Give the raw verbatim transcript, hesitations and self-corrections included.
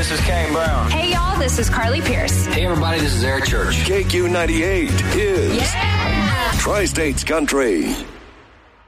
this is Kane Brown. Hey, y'all, this is Carly Pierce. Hey, everybody, this is Eric Church. K Q ninety-eight is yeah. Tri-States Country.